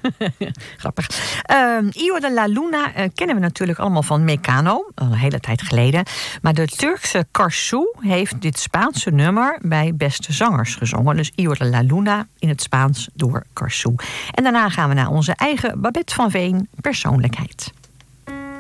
Grappig. Io de la Luna kennen we natuurlijk allemaal van Mecano, al een hele tijd geleden. Maar de Turkse Karsu heeft dit Spaanse nummer bij Beste Zangers gezongen. Dus Io de la Luna in het Spaans door Karsu. En daarna gaan we naar onze eigen Babette van Veen persoonlijkheid.